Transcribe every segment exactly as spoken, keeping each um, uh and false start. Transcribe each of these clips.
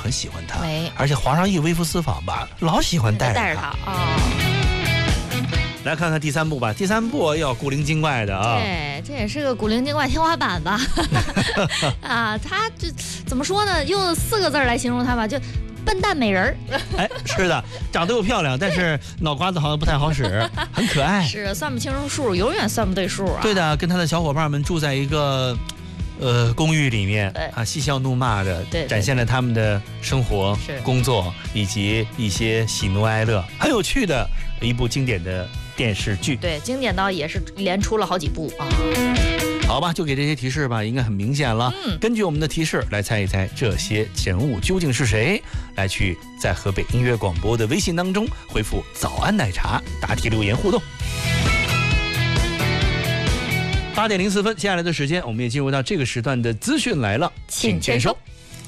很喜欢他， 没而且皇上一微服私访吧，老喜欢带着他。 带着他哦。 来看看第三部吧，第三部要古灵精怪的啊。 对，这也是个古灵精怪天花板吧？啊，他这怎么说呢？用四个字来形容他吧，就笨蛋美人儿。 哎，是的，长得又漂亮，但是脑瓜子好像不太好使，很可爱。 是算不清楚数，永远算不对数啊。 对的，跟他的小伙伴们住在一个呃公寓里面啊，嬉笑怒骂的， 对对对， 展现了他们的生活、工作以及一些喜怒哀乐，很有趣的一部经典的电视剧。 对，经典到也是连出了好几部啊。 好吧，就给这些提示吧，应该很明显了。 嗯， 根据我们的提示来猜一猜这些人物究竟是谁，来去在河北音乐广播的微信当中回复早安奶茶答题留言互动。八点零四分，接下来的时间我们也进入到这个时段的资讯来了，请签收。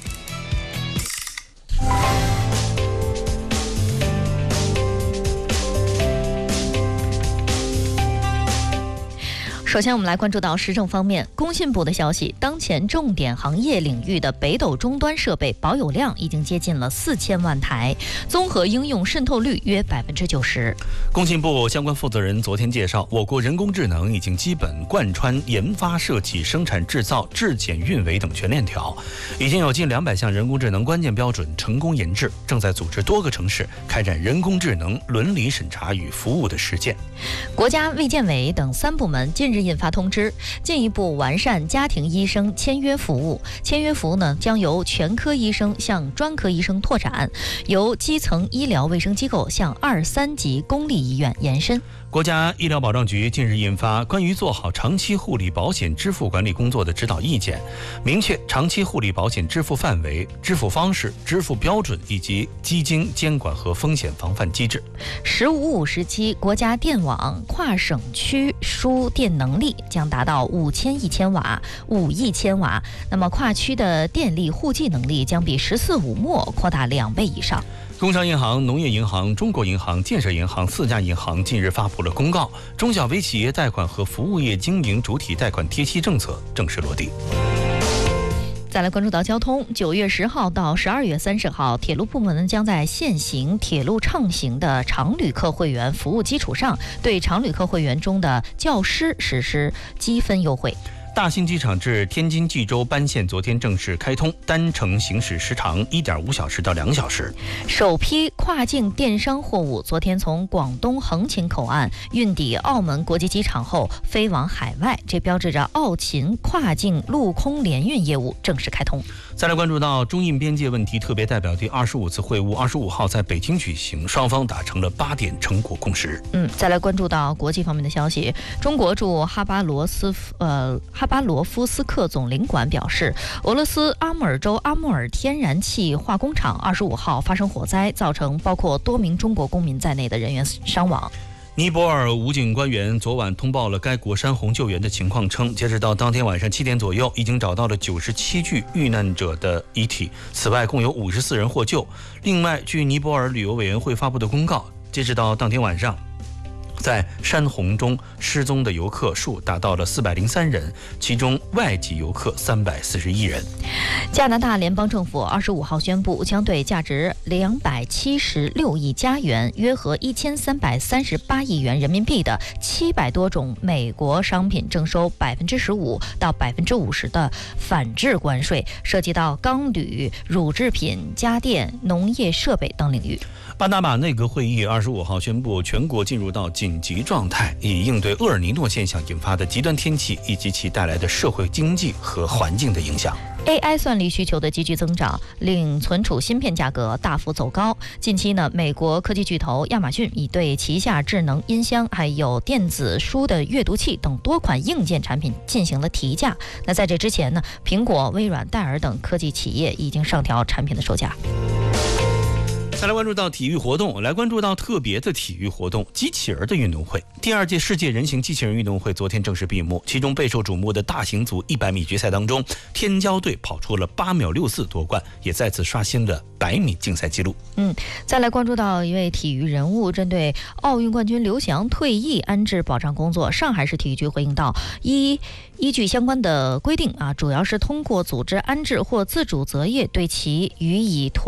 首先我们来关注到时政方面，工信部的消息，当前重点行业领域的北斗终端设备保有量已经接近了四千万台，综合应用渗透率约百分之九十。 工信部相关负责人昨天介绍，我国人工智能已经基本贯穿研发、设计、生产、制造、质检、运维等全链条，已经有近两百项人工智能关键标准成功研制，正在组织多个城市开展人工智能伦理审查与服务的实践。 国家卫健委等三部门近日印发通知，进一步完善家庭医生签约服务。签约服务呢，将由全科医生向专科医生拓展，由基层医疗卫生机构向二三级公立医院延伸。 国家医疗保障局近日印发关于做好长期护理保险支付管理工作的指导意见，明确长期护理保险支付范围、支付方式、支付标准以及基金监管和风险防范机制。 十五五时期，国家电网跨省区输电能力将达到五千亿千瓦、五亿千瓦，那么跨区的电力互计能力将比“十四五”末扩大两倍以上。 工商银行、农业银行、中国银行、建设银行四家银行近日发布了公告，中小微企业贷款和服务业经营主体贷款贴息政策正式落地。 再来关注到交通，九月十号到十二月三十号，铁路部门将在现行铁路畅行的常旅客会员服务基础上，对常旅客会员中的教师实施积分优惠。 大兴机场至天津蓟州班线昨天正式开通，单程行驶时长一点五小时到两小时。 首批跨境电商货物昨天从广东横琴口岸运抵澳门国际机场后飞往海外，这标志着澳秦跨境陆空联运业务正式开通。 再来关注到中印边界问题特别代表第二十五次会晤，二十五号在北京举行，双方达成了八点成果共识。 嗯，再来关注到国际方面的消息，中国驻哈巴罗斯呃哈巴罗夫斯克总领馆表示，俄罗斯阿穆尔州阿穆尔天然气化工厂二十五号发生火灾，造成包括多名中国公民在内的人员伤亡。 尼泊尔武警官员昨晚通报了该国山洪救援的情况，称截止到当天晚上七点左右，已经找到了九十七具遇难者的遗体，此外共有五十四人获救。另外，据尼泊尔旅游委员会发布的公告，截止到当天晚上，在山洪中失踪的游客数达到了四百零三人，其中外籍游客三百四十一人。 加拿大联邦政府二十五号宣布，将对价值两百七十六亿加元，约合一千三百三十八亿元人民币的七百多种美国商品征收百分之十五到百分之五十的反制关税，涉及到钢铝、乳制品、家电、农业设备等领域。 巴拿马内阁会议二十五号宣布，全国进入到紧急状态，以应对厄尔尼诺现象引发的极端天气以及其带来的社会经济和环境的影响。 A I 算力需求的急剧增长，令存储芯片价格大幅走高。近期呢，美国科技巨头亚马逊已对旗下智能音箱、还有电子书的阅读器等多款硬件产品进行了提价。那在这之前呢，苹果、微软、戴尔等科技企业已经上调产品的售价。 再来关注到体育活动，来关注到特别的体育活动——机器人的运动会。第二届世界人形机器人运动会昨天正式闭幕，其中备受瞩目的大型组一百米决赛当中，天骄队跑出了八秒六四夺冠，也再次刷新了百米竞赛纪录。 嗯，再来关注到一位体育人物，针对奥运冠军刘翔退役安置保障工作，上海市体育局回应到，依依据相关的规定啊，主要是通过组织安置或自主择业对其予以妥